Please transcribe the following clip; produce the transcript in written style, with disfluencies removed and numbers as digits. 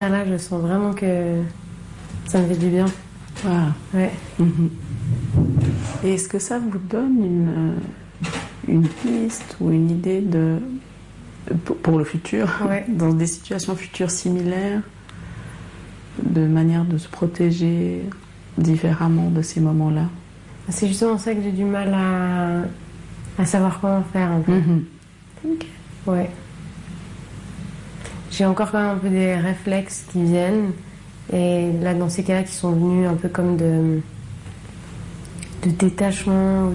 Là, je sens vraiment que ça me fait du bien. Ah. Ouais. Et est-ce que ça vous donne une piste ou une idée pour le futur, Ouais. dans des situations futures similaires, de manière de se protéger différemment de ces moments-là? C'est justement ça que j'ai du mal à savoir comment faire un peu. Ok. Ouais. J'ai encore quand même un peu des réflexes qui viennent. Et là, dans ces cas-là, qui sont venus un peu comme de détachement.